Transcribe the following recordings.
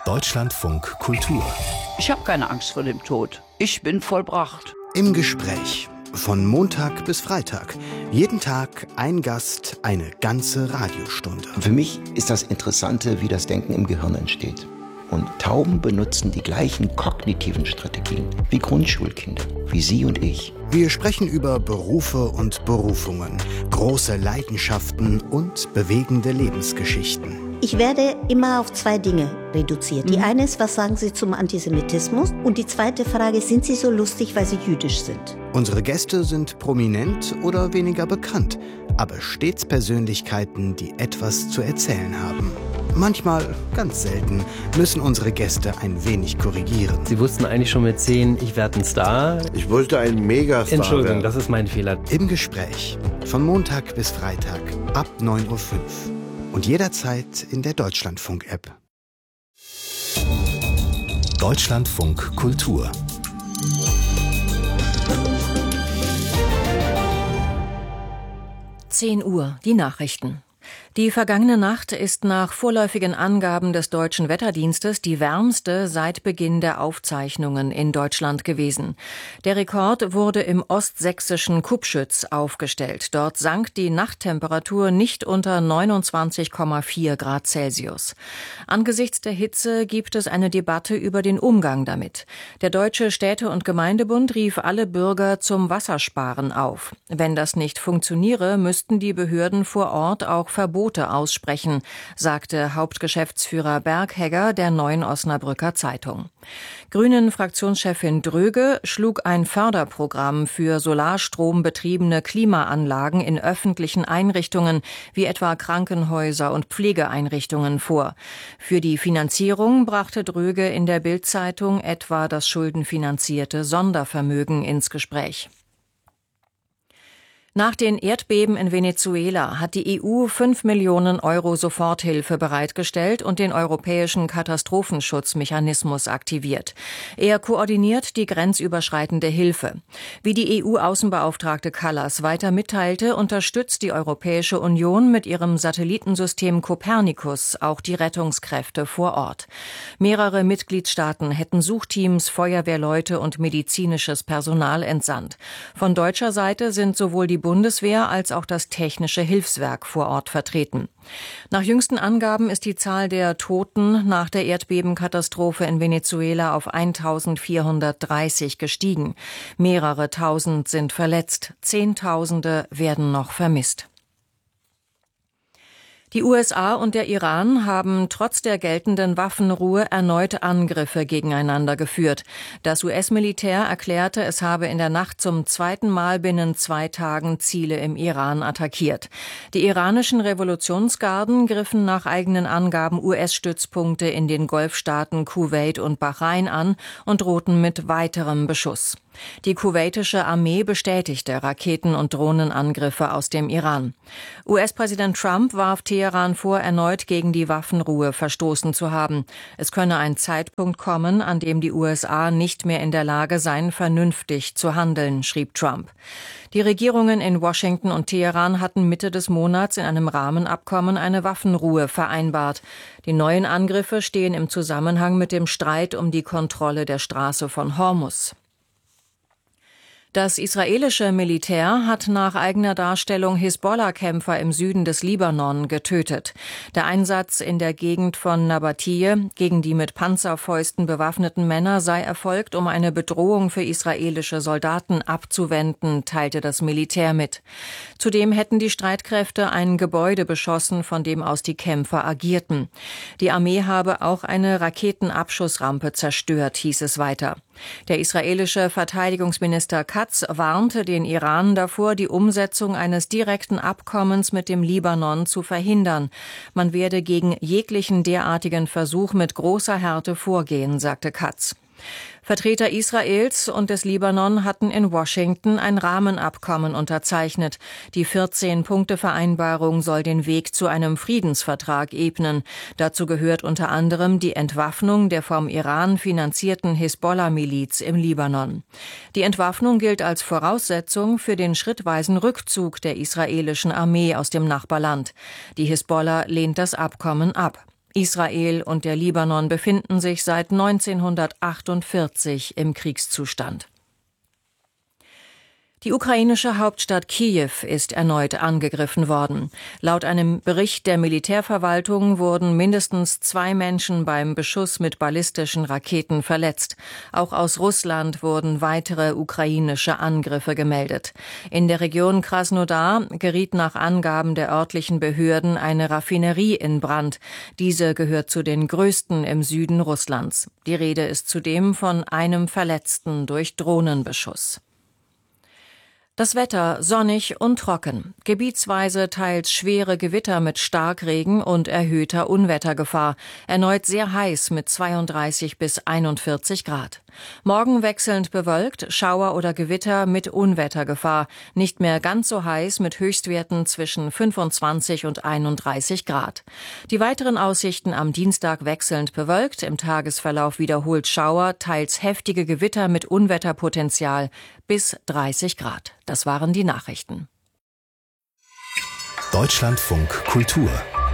Deutschlandfunk Kultur. Ich habe keine Angst vor dem Tod. Ich bin vollbracht. Im Gespräch. Von Montag bis Freitag. Jeden Tag ein Gast, eine ganze Radiostunde. Für mich ist das Interessante, wie das Denken im Gehirn entsteht. Und Tauben benutzen die gleichen kognitiven Strategien wie Grundschulkinder, wie Sie und ich. Wir sprechen über Berufe und Berufungen, große Leidenschaften und bewegende Lebensgeschichten. Ich werde immer auf zwei Dinge reduziert. Die eine ist, was sagen Sie zum Antisemitismus? Und die zweite Frage, sind Sie so lustig, weil Sie jüdisch sind? Unsere Gäste sind prominent oder weniger bekannt, aber stets Persönlichkeiten, die etwas zu erzählen haben. Manchmal, ganz selten, müssen unsere Gäste ein wenig korrigieren. Sie wussten eigentlich schon mit 10, ich werde ein Star. Ich wollte ein Megastar Entschuldigung, werden. das ist mein Fehler. Im Gespräch. Von Montag bis Freitag ab 9:05 Uhr. Und jederzeit in der Deutschlandfunk-App. Deutschlandfunk Kultur. Uhr, die Nachrichten. Die vergangene Nacht ist nach vorläufigen Angaben des Deutschen Wetterdienstes die wärmste seit Beginn der Aufzeichnungen in Deutschland gewesen. Der Rekord wurde im ostsächsischen Kupschütz aufgestellt. Dort sank die Nachttemperatur nicht unter 29,4 Grad Celsius. Angesichts der Hitze gibt es eine Debatte über den Umgang damit. Der Deutsche Städte- und Gemeindebund rief alle Bürger zum Wassersparen auf. Wenn das nicht funktioniere, müssten die Behörden vor Ort auch Verbote aussprechen, sagte Hauptgeschäftsführer Berghegger der Neuen Osnabrücker Zeitung. Grünen-Fraktionschefin Dröge schlug ein Förderprogramm für solarstrombetriebene Klimaanlagen in öffentlichen Einrichtungen wie etwa Krankenhäuser und Pflegeeinrichtungen vor. Für die Finanzierung brachte Dröge in der Bild-Zeitung etwa das schuldenfinanzierte Sondervermögen ins Gespräch. Nach den Erdbeben in Venezuela hat die EU 5 Millionen Euro Soforthilfe bereitgestellt und den europäischen Katastrophenschutzmechanismus aktiviert. Er koordiniert die grenzüberschreitende Hilfe. Wie die EU-Außenbeauftragte Kallas weiter mitteilte, unterstützt die Europäische Union mit ihrem Satellitensystem Copernicus auch die Rettungskräfte vor Ort. Mehrere Mitgliedstaaten hätten Suchteams, Feuerwehrleute und medizinisches Personal entsandt. Von deutscher Seite sind sowohl die Bundeswehr als auch das Technische Hilfswerk vor Ort vertreten. Nach jüngsten Angaben ist die Zahl der Toten nach der Erdbebenkatastrophe in Venezuela auf 1430 gestiegen. Mehrere Tausend sind verletzt, Zehntausende werden noch vermisst. Die USA und der Iran haben trotz der geltenden Waffenruhe erneut Angriffe gegeneinander geführt. Das US-Militär erklärte, es habe in der Nacht zum zweiten Mal binnen 2 Tagen Ziele im Iran attackiert. Die iranischen Revolutionsgarden griffen nach eigenen Angaben US-Stützpunkte in den Golfstaaten Kuwait und Bahrain an und drohten mit weiterem Beschuss. Die kuwaitische Armee bestätigte Raketen- und Drohnenangriffe aus dem Iran. US-Präsident Trump warf Teheran vor, erneut gegen die Waffenruhe verstoßen zu haben. Es könne ein Zeitpunkt kommen, an dem die USA nicht mehr in der Lage seien, vernünftig zu handeln, schrieb Trump. Die Regierungen in Washington und Teheran hatten Mitte des Monats in einem Rahmenabkommen eine Waffenruhe vereinbart. Die neuen Angriffe stehen im Zusammenhang mit dem Streit um die Kontrolle der Straße von Hormuz. Das israelische Militär hat nach eigener Darstellung Hisbollah-Kämpfer im Süden des Libanon getötet. Der Einsatz in der Gegend von Nabatiyeh gegen die mit Panzerfäusten bewaffneten Männer sei erfolgt, um eine Bedrohung für israelische Soldaten abzuwenden, teilte das Militär mit. Zudem hätten die Streitkräfte ein Gebäude beschossen, von dem aus die Kämpfer agierten. Die Armee habe auch eine Raketenabschussrampe zerstört, hieß es weiter. Der israelische Verteidigungsminister Katz warnte den Iran davor, die Umsetzung eines direkten Abkommens mit dem Libanon zu verhindern. Man werde gegen jeglichen derartigen Versuch mit großer Härte vorgehen, sagte Katz. Vertreter Israels und des Libanon hatten in Washington ein Rahmenabkommen unterzeichnet. Die 14-Punkte-Vereinbarung soll den Weg zu einem Friedensvertrag ebnen. Dazu gehört unter anderem die Entwaffnung der vom Iran finanzierten Hisbollah-Miliz im Libanon. Die Entwaffnung gilt als Voraussetzung für den schrittweisen Rückzug der israelischen Armee aus dem Nachbarland. Die Hisbollah lehnt das Abkommen ab. Israel und der Libanon befinden sich seit 1948 im Kriegszustand. Die ukrainische Hauptstadt Kiew ist erneut angegriffen worden. Laut einem Bericht der Militärverwaltung wurden mindestens 2 Menschen beim Beschuss mit ballistischen Raketen verletzt. Auch aus Russland wurden weitere ukrainische Angriffe gemeldet. In der Region Krasnodar geriet nach Angaben der örtlichen Behörden eine Raffinerie in Brand. Diese gehört zu den größten im Süden Russlands. Die Rede ist zudem von einem Verletzten durch Drohnenbeschuss. Das Wetter sonnig und trocken. Gebietsweise teils schwere Gewitter mit Starkregen und erhöhter Unwettergefahr. Erneut sehr heiß mit 32 bis 41 Grad. Morgen wechselnd bewölkt, Schauer oder Gewitter mit Unwettergefahr. Nicht mehr ganz so heiß mit Höchstwerten zwischen 25 und 31 Grad. Die weiteren Aussichten am Dienstag wechselnd bewölkt, im Tagesverlauf wiederholt Schauer, teils heftige Gewitter mit Unwetterpotenzial bis 30 Grad. Das waren die Nachrichten. Deutschlandfunk Kultur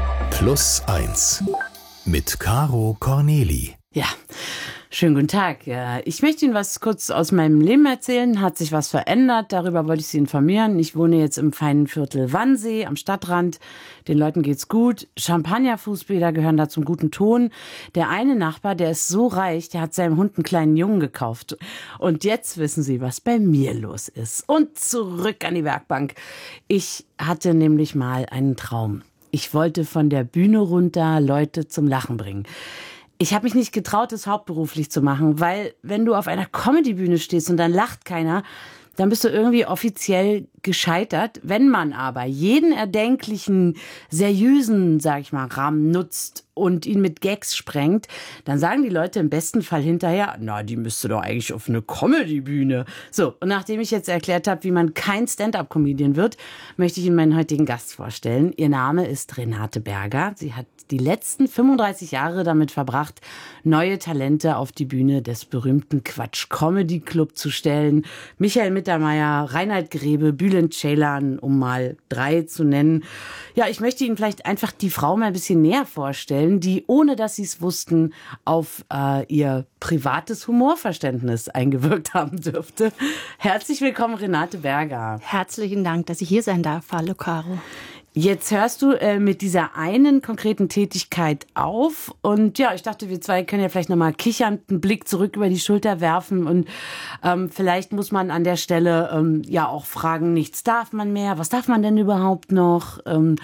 +1 mit Caro Corneli. Ja, schönen guten Tag. Ich möchte Ihnen was kurz aus meinem Leben erzählen. Hat sich was verändert? Darüber wollte ich Sie informieren. Ich wohne jetzt im feinen Viertel Wannsee am Stadtrand. Den Leuten geht's gut. Champagnerfußbäder gehören da zum guten Ton. Der eine Nachbar, der ist so reich, der hat seinem Hund einen kleinen Jungen gekauft. Und jetzt wissen Sie, was bei mir los ist. Und zurück an die Werkbank. Ich hatte nämlich mal einen Traum. Ich wollte von der Bühne runter Leute zum Lachen bringen. Ich habe mich nicht getraut, das hauptberuflich zu machen, weil wenn du auf einer Comedy-Bühne stehst und dann lacht keiner, dann bist du irgendwie offiziell gescheitert. Wenn man aber jeden erdenklichen, seriösen, sag ich mal, Rahmen nutzt und ihn mit Gags sprengt, dann sagen die Leute im besten Fall hinterher, na, die müsste doch eigentlich auf eine Comedy-Bühne. So, und nachdem ich jetzt erklärt habe, wie man kein Stand-up-Comedian wird, möchte ich Ihnen meinen heutigen Gast vorstellen. Ihr Name ist Renate Berger. Sie hat die letzten 35 Jahre damit verbracht, neue Talente auf die Bühne des berühmten Quatsch Comedy Club zu stellen. Michael Mittermeier, Reinhard Grebe, Bülent Ceylan, um mal 3 zu nennen. Ja, ich möchte Ihnen vielleicht einfach die Frau mal ein bisschen näher vorstellen, die, ohne dass Sie es wussten, auf ihr privates Humorverständnis eingewirkt haben dürfte. Herzlich willkommen, Renate Berger. Herzlichen Dank, dass ich hier sein darf. Hallo, Caro. Jetzt hörst du mit dieser einen konkreten Tätigkeit auf und ja, ich dachte, wir zwei können ja vielleicht nochmal kichernd einen Blick zurück über die Schulter werfen und vielleicht muss man an der Stelle ja auch fragen, nichts darf man mehr, was darf man denn überhaupt noch?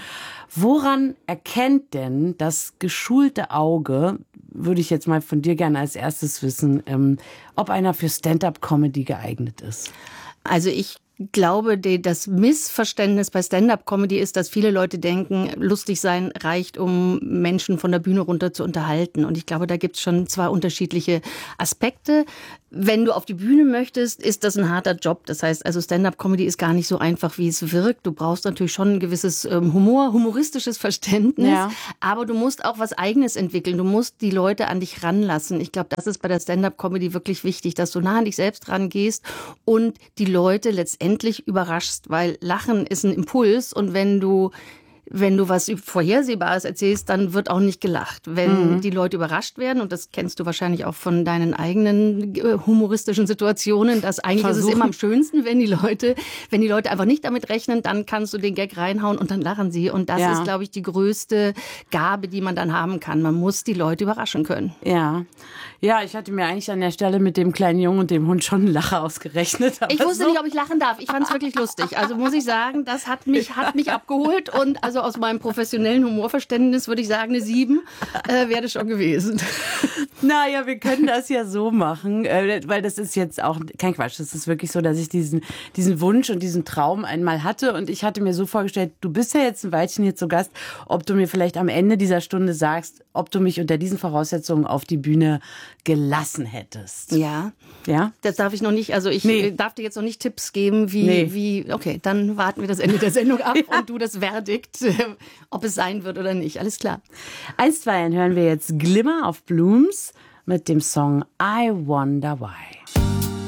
Woran erkennt denn das geschulte Auge, würde ich jetzt mal von dir gerne als erstes wissen, ob einer für Stand-up-Comedy geeignet ist? Also ich glaube, das Missverständnis bei Stand-up-Comedy ist, dass viele Leute denken, lustig sein reicht, um Menschen von der Bühne runter zu unterhalten. Und ich glaube, da gibt es schon 2 unterschiedliche Aspekte. Wenn du auf die Bühne möchtest, ist das ein harter Job. Das heißt, also Stand-up-Comedy ist gar nicht so einfach, wie es wirkt. Du brauchst natürlich schon ein gewisses humoristisches Verständnis. Ja. Aber du musst auch was Eigenes entwickeln. Du musst die Leute an dich ranlassen. Ich glaube, das ist bei der Stand-up-Comedy wirklich wichtig, dass du nah an dich selbst rangehst und die Leute letztendlich überraschst. Weil Lachen ist ein Impuls und wenn du was Vorhersehbares erzählst, dann wird auch nicht gelacht. Wenn die Leute überrascht werden, und das kennst du wahrscheinlich auch von deinen eigenen humoristischen Situationen, dass eigentlich ist es immer am schönsten, wenn die Leute einfach nicht damit rechnen, dann kannst du den Gag reinhauen und dann lachen sie. Und das ist, glaube ich, die größte Gabe, die man dann haben kann. Man muss die Leute überraschen können. Ja. Ja, ich hatte mir eigentlich an der Stelle mit dem kleinen Jungen und dem Hund schon einen Lacher ausgerechnet. Ich wusste nicht, ob ich lachen darf. Ich fand es wirklich lustig. Also muss ich sagen, das hat mich abgeholt und also aus meinem professionellen Humorverständnis würde ich sagen, eine 7 wäre das schon gewesen. Naja, wir können das ja so machen, weil das ist jetzt auch kein Quatsch. Das ist wirklich so, dass ich diesen Wunsch und diesen Traum einmal hatte und ich hatte mir so vorgestellt, du bist ja jetzt ein Weilchen hier zu Gast, ob du mir vielleicht am Ende dieser Stunde sagst, ob du mich unter diesen Voraussetzungen auf die Bühne gelassen hättest. Ja. Ja? Das darf ich noch nicht, also ich darf dir jetzt noch nicht Tipps geben, wie, okay, dann warten wir das Ende der Sendung ab und du das Verdikt, ob es sein wird oder nicht. Alles klar. Einstweilen hören wir jetzt Glimmer of Blooms mit dem Song I Wonder Why.